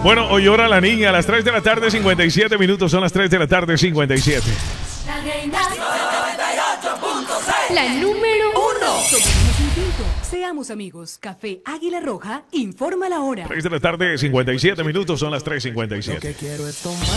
Bueno, hoy llora la niña a las 3 de la tarde, 57 minutos. Son las 3 de la tarde, 57. La reina 98.6. La número 1. Tomémonos un tinto. Seamos amigos. Café Águila Roja informa la hora. 3 de la tarde, 57 minutos. Son las 3:57. Lo que quiero es tomar.